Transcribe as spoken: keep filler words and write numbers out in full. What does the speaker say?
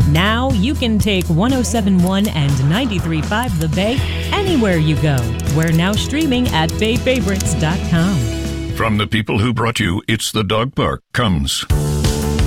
Now you can take one oh seven point one and ninety-three point five The Bay anywhere you go. We're now streaming at bay favorites dot com. From the people who brought you It's the Dog Park comes